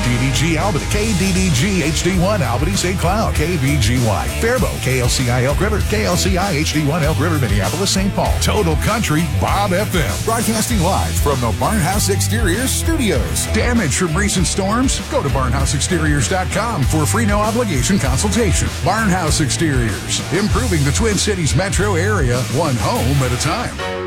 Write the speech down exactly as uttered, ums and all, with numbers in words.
D D G Albany, K D D G H D one Albany Saint Cloud, K B G Y Faribault, K L C I Elk River, K L C I H D one Elk River, Minneapolis, Saint Paul. Total Country Bob F M. Broadcasting live from the Barnhouse Exteriors studios. Damage from recent storms? Go to barnhouse exteriors dot com for a free no obligation consultation. Barnhouse Exteriors, improving the Twin Cities metro area, one home at a time.